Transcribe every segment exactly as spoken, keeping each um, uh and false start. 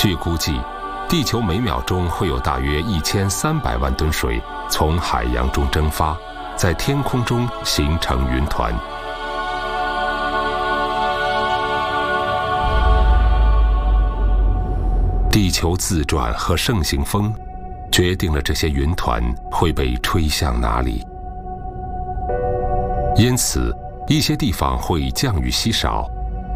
据估计，地球每秒钟会有大约一千三百万吨水从海洋中蒸发，在天空中形成云团。地球自转和盛行风决定了这些云团会被吹向哪里。因此，一些地方会降雨稀少，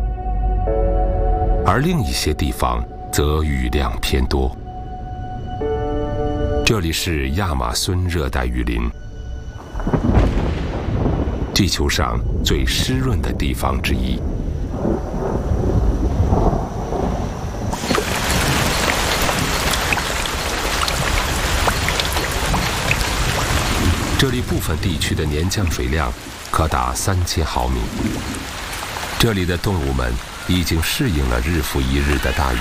而另一些地方则雨量偏多。这里是亚马孙热带雨林，地球上最湿润的地方之一。这里部分地区的年降水量可达三千毫米。这里的动物们已经适应了日复一日的大雨。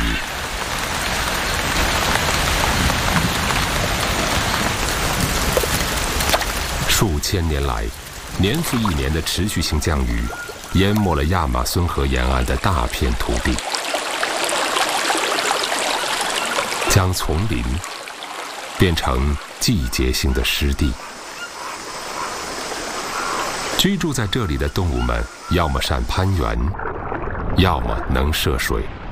数千年来，年复一年的持续性降雨，淹没了亚马孙河沿岸的大片土地，将丛林变成季节性的湿地。居住在这里的动物们，要么善攀援，要么能涉水。